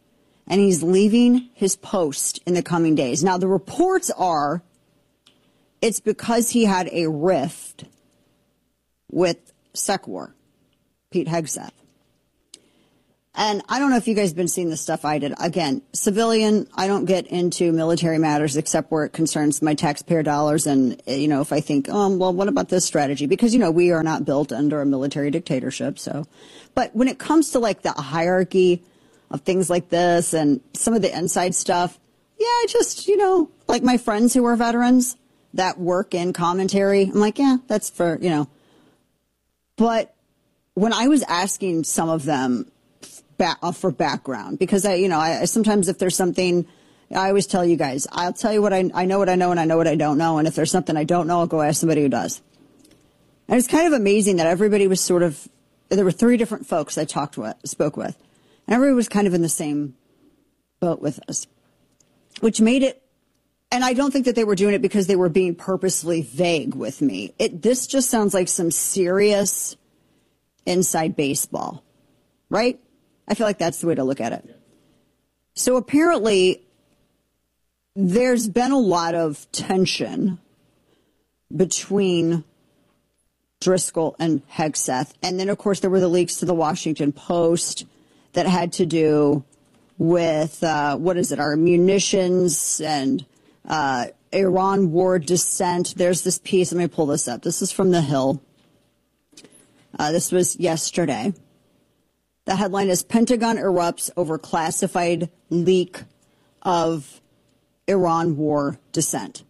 Speaker 12: and he's leaving his post in the coming days. Now, the reports are it's because he had a rift with Secwar, Pete Hegseth. And I don't know if you guys have been seeing the stuff I did. Again, civilian, I don't get into military matters except where it concerns my taxpayer dollars. And, you know, if I think, well, what about this strategy? Because, you know, we are not built under a military dictatorship. So, but when it comes to like the hierarchy of things like this and some of the inside stuff, yeah, I just, you know, like my friends who are veterans that work in commentary, I'm like, yeah, that's for, you know. But when I was asking some of them for background, because I sometimes if there's something, I always tell you guys, I'll tell you what I know what I know and I know what I don't know. And if there's something I don't know, I'll go ask somebody who does. And it's kind of amazing that everybody was sort of, there were 3 different folks I spoke with, and everybody was kind of in the same boat with us, which made it, and I don't think that they were doing it because they were being purposely vague with me. This just sounds like some serious inside baseball, right? I feel like that's the way to look at it. So apparently there's been a lot of tension between Driscoll and Hegseth. And then, of course, there were the leaks to the Washington Post that had to do with, our munitions and Iran war dissent. There's this piece. Let me pull this up. This is from The Hill. This was yesterday. The headline is Pentagon erupts over classified leak of Iran war dissent.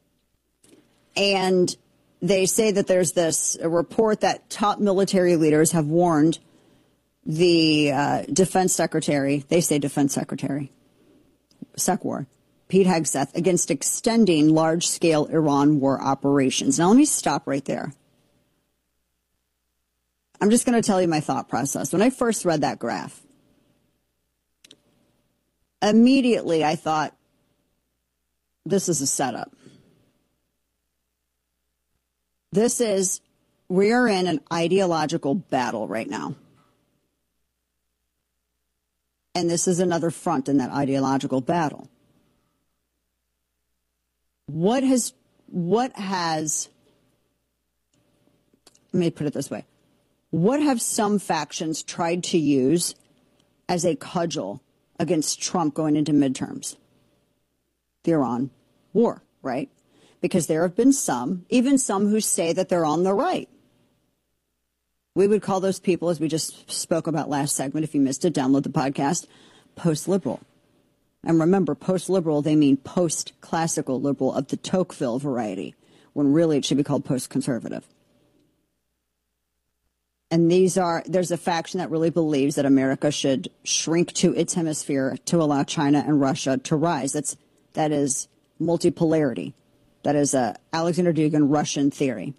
Speaker 12: And they say that there's a report that top military leaders have warned the defense secretary, they say defense secretary, Secwar, Pete Hegseth, against extending large-scale Iran war operations. Now, let me stop right there. I'm just going to tell you my thought process. When I first read that graph, immediately I thought, this is a setup. We are in an ideological battle right now. And this is another front in that ideological battle. Let me put it this way. What have some factions tried to use as a cudgel against Trump going into midterms? The Iran war, right? Because there have been some, even some who say that they're on the right. We would call those people, as we just spoke about last segment, if you missed it, download the podcast, post-liberal. And remember, post-liberal, they mean post-classical liberal of the Tocqueville variety, when really it should be called post-conservative. And there's a faction that really believes that America should shrink to its hemisphere to allow China and Russia to rise. That is multipolarity. That is a Alexander Dugin Russian theory.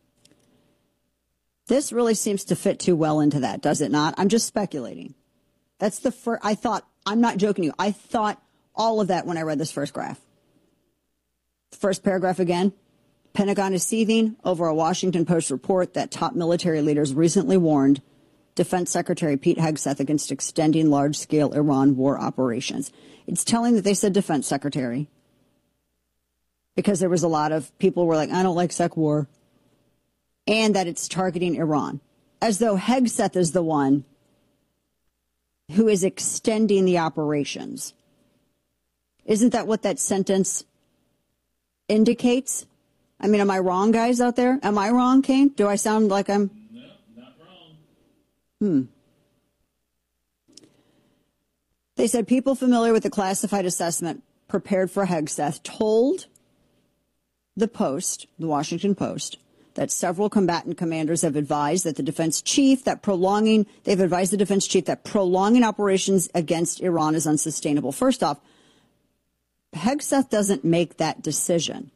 Speaker 12: This really seems to fit too well into that, does it not? I'm just speculating. That's the first, I thought, I'm not joking you, I thought all of that when I read this first graph. First paragraph again. Pentagon is seething over a Washington Post report that top military leaders recently warned Defense Secretary Pete Hegseth against extending large-scale Iran war operations. It's telling that they said Defense Secretary because there was a lot of people who were like, I don't like Secwar, and that it's targeting Iran, as though Hegseth is the one who is extending the operations. Isn't that what that sentence indicates? I mean, am I wrong, guys out there? Am I wrong, Kane? Do I sound like I'm...
Speaker 13: No, not wrong.
Speaker 12: They said people familiar with the classified assessment prepared for Hegseth told the Post, the Washington Post, that several combatant commanders have advised that the defense chief that prolonging operations against Iran is unsustainable. First off, Hegseth doesn't make that decision.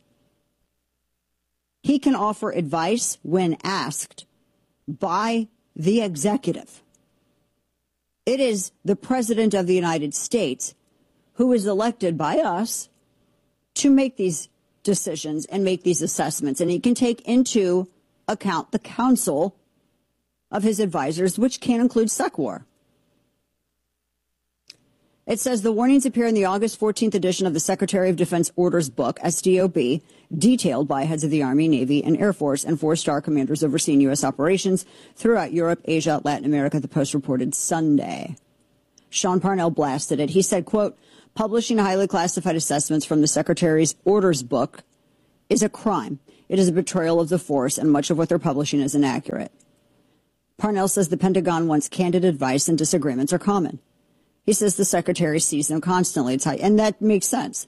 Speaker 12: He can offer advice when asked by the executive. It is the President of the United States who is elected by us to make these decisions and make these assessments. And he can take into account the counsel of his advisors, which can include Secwar. It says the warnings appear in the August 14th edition of the Secretary of Defense Orders Book, SDOB, detailed by heads of the Army, Navy, and Air Force and four-star commanders overseeing U.S. operations throughout Europe, Asia, Latin America, the Post reported Sunday. Sean Parnell blasted it. He said, quote, publishing highly classified assessments from the Secretary's Orders Book is a crime. It is a betrayal of the force, and much of what they're publishing is inaccurate. Parnell says the Pentagon wants candid advice and disagreements are common. He says the Secretary sees them constantly. And that makes sense.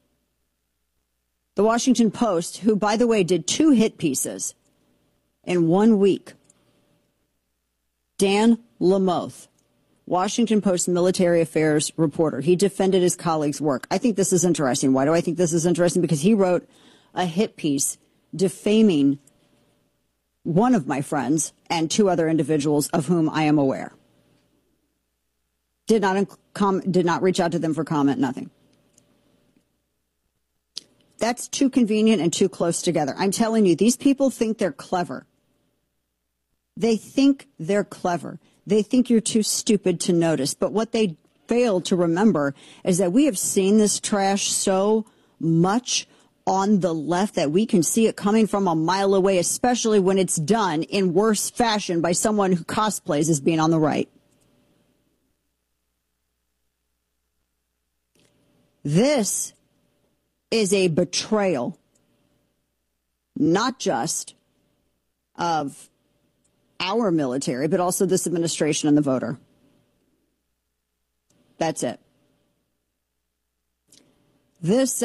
Speaker 12: The Washington Post, who, by the way, did 2 hit pieces in 1 week. Dan Lamothe, Washington Post military affairs reporter. He defended his colleagues' work. I think this is interesting. Why do I think this is interesting? Because he wrote a hit piece defaming one of my friends and 2 other individuals of whom I am aware. Did not reach out to them for comment, nothing. That's too convenient and too close together. I'm telling you, these people think they're clever. They think they're clever. They think you're too stupid to notice. But what they fail to remember is that we have seen this trash so much on the left that we can see it coming from a mile away, especially when it's done in worse fashion by someone who cosplays as being on the right. This is a betrayal, not just of our military, but also this administration and the voter. That's it. This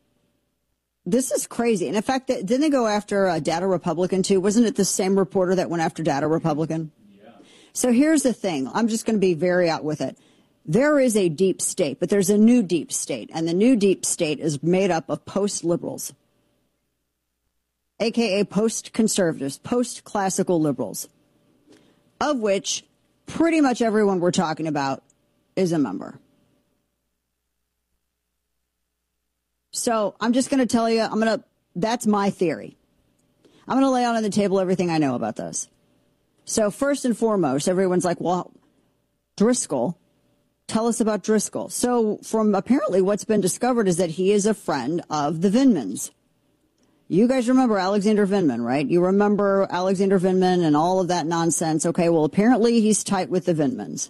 Speaker 12: is crazy. And in fact, didn't they go after Data Republican too? Wasn't it the same reporter that went after Data Republican? Yeah. So here's the thing. I'm just going to be very out with it. There is a deep state, but there's a new deep state, and the new deep state is made up of post-liberals, a.k.a. post-conservatives, post-classical liberals, of which pretty much everyone we're talking about is a member. So I'm just going to tell you, that's my theory. I'm going to lay out on the table everything I know about this. So first and foremost, everyone's like, well, Driscoll. Tell us about Driscoll. So from apparently what's been discovered is that he is a friend of the Vindmans. You guys remember Alexander Vindman, right? You remember Alexander Vindman and all of that nonsense. Okay, well, apparently he's tight with the Vindmans.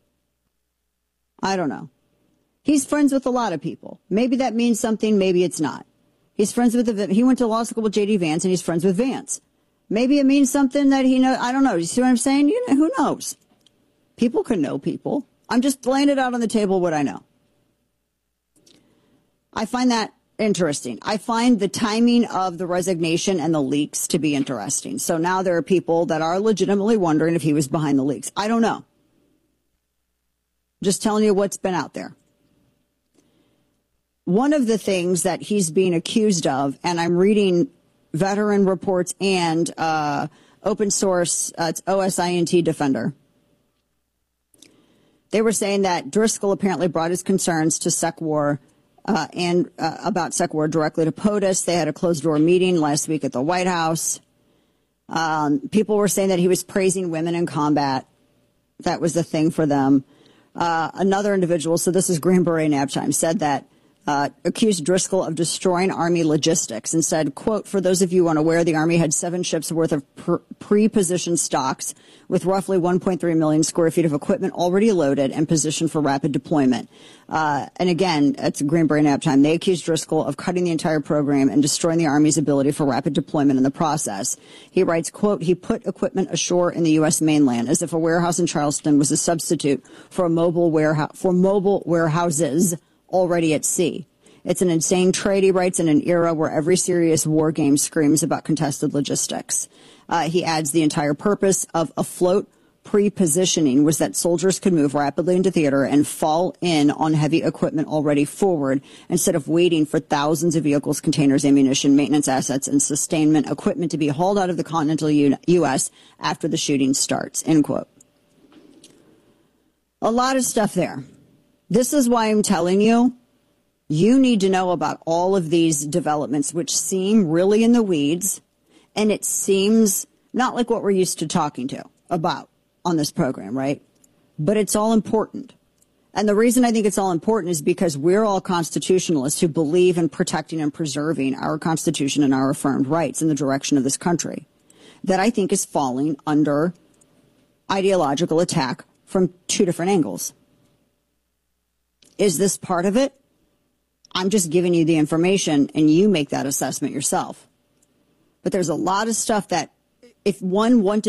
Speaker 12: I don't know. He's friends with a lot of people. Maybe that means something. Maybe it's not. He's friends with he went to law school with J.D. Vance and he's friends with Vance. Maybe it means something that he knows. I don't know. You see what I'm saying? Who knows? People can know people. I'm just laying it out on the table what I know. I find that interesting. I find the timing of the resignation and the leaks to be interesting. So now there are people that are legitimately wondering if he was behind the leaks. I don't know. Just telling you what's been out there. One of the things that he's being accused of, and I'm reading veteran reports and open source, it's OSINT Defender. They were saying that Driscoll apparently brought his concerns to SecWar and about SecWar directly to POTUS. They had a closed-door meeting last week at the White House. People were saying that he was praising women in combat. That was the thing for them. Another individual, so this is Green Beret Naptime, said that accused Driscoll of destroying Army logistics and said, quote, for those of you unaware, the Army had 7 ships worth of pre-positioned stocks with roughly 1.3 million square feet of equipment already loaded and positioned for rapid deployment. And again, it's Green Beret Naptime. They accused Driscoll of cutting the entire program and destroying the Army's ability for rapid deployment in the process. He writes, quote, he put equipment ashore in the U.S. mainland as if a warehouse in Charleston was a substitute for mobile warehouses already at sea. It's an insane trade, he writes, in an era where every serious war game screams about contested logistics. He adds the entire purpose of afloat pre-positioning was that soldiers could move rapidly into theater and fall in on heavy equipment already forward instead of waiting for thousands of vehicles, containers, ammunition, maintenance assets, and sustainment equipment to be hauled out of the continental U.S. after the shooting starts, end quote. A lot of stuff there. This is why I'm telling you, you need to know about all of these developments, which seem really in the weeds, and it seems not like what we're used to talking to about on this program, right? But it's all important. And the reason I think it's all important is because we're all constitutionalists who believe in protecting and preserving our Constitution and our affirmed rights in the direction of this country. That I think is falling under ideological attack from two different angles. Is this part of it? I'm just giving you the information and you make that assessment yourself. But there's a lot of stuff that if one wanted